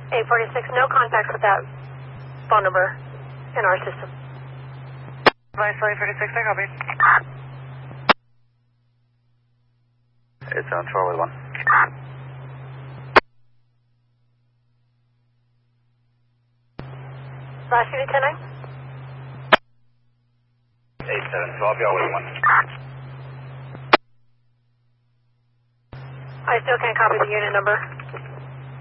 846, no contacts with that phone number in our system. Vice 846, I copy. It's on Charlie 1. Last unit 10-9. 8712, Charlie 1. I still can't copy the unit number.